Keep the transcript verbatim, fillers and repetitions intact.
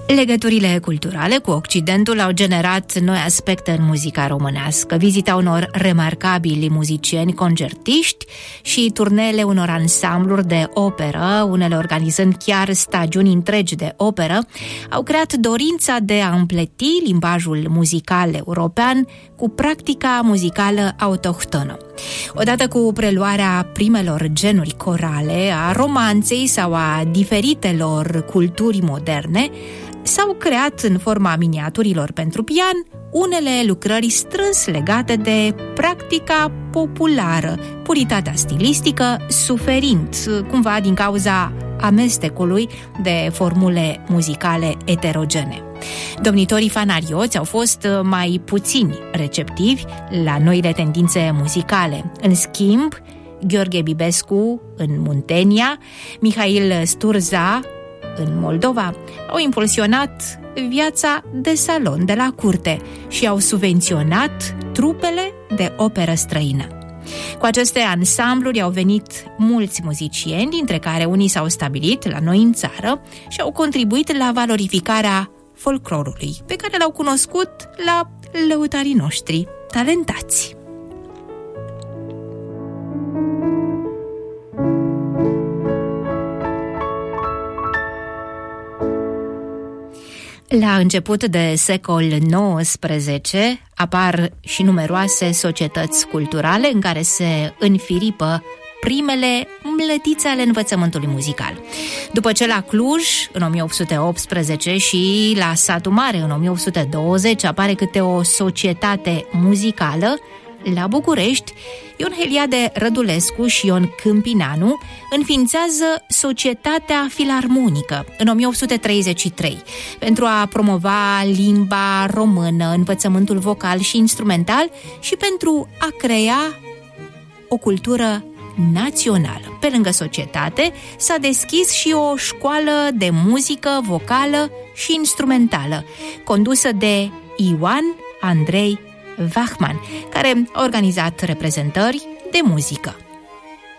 Legăturile culturale cu Occidentul au generat noi aspecte în muzica românească, vizita unor remarcabili muzicieni concertiști și turneele unor ansambluri de operă, unele organizând chiar stagiuni întregi de operă, au creat dorința de a împleti limbajul muzical european cu practica muzicală autohtonă. Odată cu preluarea primelor genuri corale, a romanței sau a diferitelor culturi moderne, s-au creat în forma miniaturilor pentru pian unele lucrări strâns legate de practica populară, puritatea stilistică suferind cumva din cauza amestecului de formule muzicale eterogene. Domnitorii fanarioți au fost mai puțini receptivi la noile tendințe muzicale. În schimb, Gheorghe Bibescu în Muntenia, Mihail Sturza în Moldova au impulsionat viața de salon de la curte și au subvenționat trupele de operă străină. Cu aceste ansambluri au venit mulți muzicieni, dintre care unii s-au stabilit la noi în țară și au contribuit la valorificarea folclorului, pe care l-au cunoscut la lăutarii noștri talentați. La început de secol nouăsprezece apar și numeroase societăți culturale în care se înfiripă primele mlătițe ale învățământului muzical. După ce la Cluj, în o mie opt sute optsprezece, și la Satu Mare, în o mie opt sute douăzeci, apare câte o societate muzicală, la București, Ion Heliade Rădulescu și Ion Câmpinanu înființează Societatea Filarmonică în o mie opt sute treizeci și trei pentru a promova limba română, învățământul vocal și instrumental și pentru a crea o cultură națională. Pe lângă societate s-a deschis și o școală de muzică vocală și instrumentală, condusă de Ioan Andrei Vachman, care a organizat reprezentări de muzică.